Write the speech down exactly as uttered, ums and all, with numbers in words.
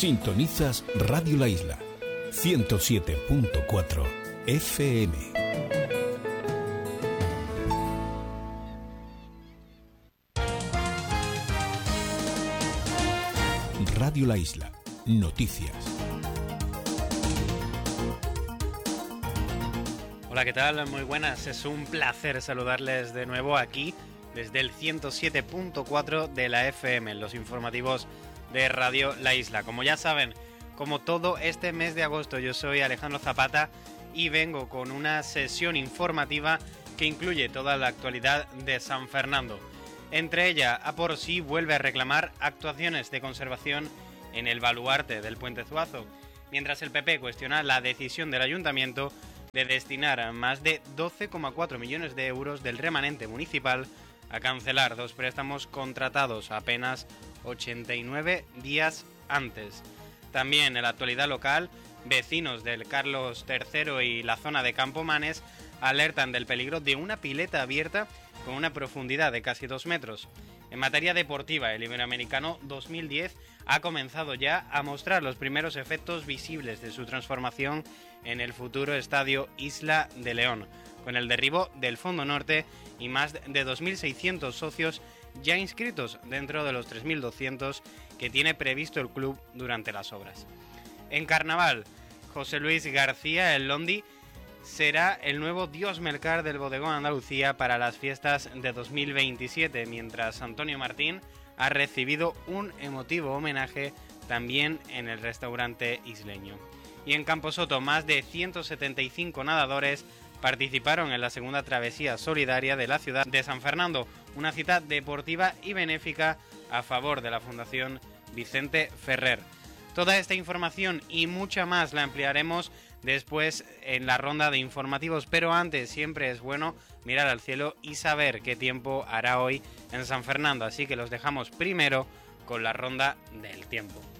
Sintonizas Radio La Isla, ciento siete punto cuatro F M. Radio La Isla, noticias. Hola, ¿qué tal? Muy buenas, es un placer saludarles de nuevo aquí desde el ciento siete punto cuatro de la F M, en los informativos de Radio La Isla. Como ya saben, como todo este mes de agosto, yo soy Alejandro Zapata y vengo con una sesión informativa que incluye toda la actualidad de San Fernando. Entre ella, A por sí vuelve a reclamar actuaciones de conservación en el baluarte del Puente Zuazo, mientras el P P cuestiona la decisión del Ayuntamiento de destinar más de doce coma cuatro millones de euros del remanente municipal a cancelar dos préstamos contratados apenas ochenta y nueve días antes. También en la actualidad local, vecinos del Carlos tercero y la zona de Campomanes alertan del peligro de una pileta abierta con una profundidad de casi dos metros. En materia deportiva, el Iberoamericano dos mil diez ha comenzado ya a mostrar los primeros efectos visibles de su transformación en el futuro estadio Isla de León, con el derribo del Fondo Norte y más de dos mil seiscientos socios ya inscritos dentro de los tres mil doscientos que tiene previsto el club durante las obras. En carnaval, José Luis García, el Londi, será el nuevo dios Melcar del Bodegón Andalucía para las fiestas de dos mil veintisiete, mientras Antonio Martín ha recibido un emotivo homenaje también en el restaurante isleño. Y en Camposoto, más de ciento setenta y cinco nadadores participaron en la segunda travesía solidaria de la ciudad de San Fernando, una cita deportiva y benéfica a favor de la Fundación Vicente Ferrer. Toda esta información y mucha más la ampliaremos después en la ronda de informativos, pero antes siempre es bueno mirar al cielo y saber qué tiempo hará hoy en San Fernando, así que los dejamos primero con la ronda del tiempo.